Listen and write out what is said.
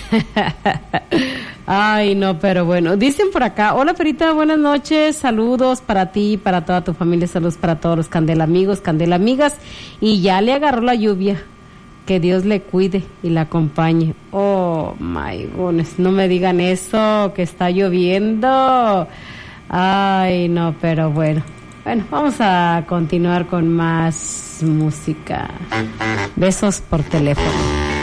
Ay, no, pero bueno, dicen por acá, hola Perita, buenas noches, saludos para ti, para toda tu familia, saludos para todos los Candela amigos, Candela amigas, y ya le agarró la lluvia, que Dios le cuide y la acompañe. Oh, my goodness, no me digan eso, que está lloviendo. Ay, no, pero bueno, vamos a continuar con más música. Besos por teléfono.